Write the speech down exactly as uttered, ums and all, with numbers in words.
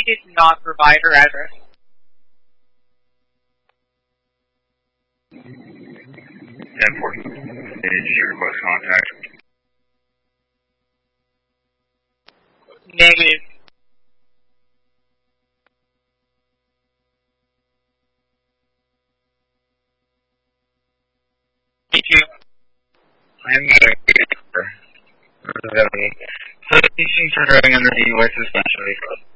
did not provide her address. ten fourteen, is your request contact? Negative. Me too. I'm not a good number. Please are driving under the U S suspension.